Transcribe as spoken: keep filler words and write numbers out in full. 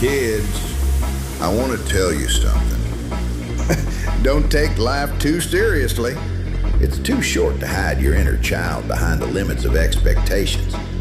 Kids, I want to tell you something. Don't take life too seriously. It's too short to hide your inner child behind the limits of expectations.